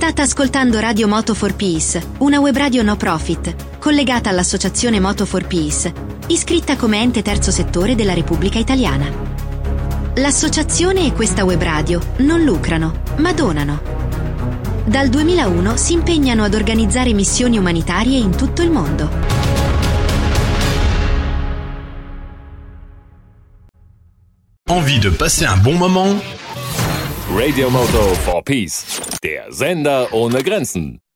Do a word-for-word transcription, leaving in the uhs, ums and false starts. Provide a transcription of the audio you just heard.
State ascoltando Radio Moto for Peace, una web radio no profit, collegata all'associazione Moto for Peace, iscritta come ente terzo settore della Repubblica Italiana. L'associazione e questa web radio non lucrano, ma donano. Dal duemilauno si impegnano ad organizzare missioni umanitarie in tutto il mondo. Envie de passer un bon moment? Radio Moto for Peace, der Sender ohne Grenzen.